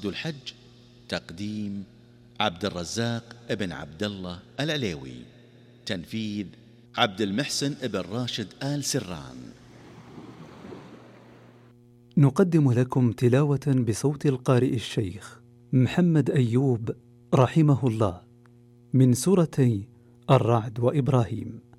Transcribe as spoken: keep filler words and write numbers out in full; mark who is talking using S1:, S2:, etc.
S1: قصيد الحج، تقديم عبد الرزاق ابن عبد الله العليوي، تنفيذ عبد المحسن ابن راشد آل سران.
S2: نقدم لكم تلاوة بصوت القارئ الشيخ محمد أيوب رحمه الله من سورتي الرعد وإبراهيم.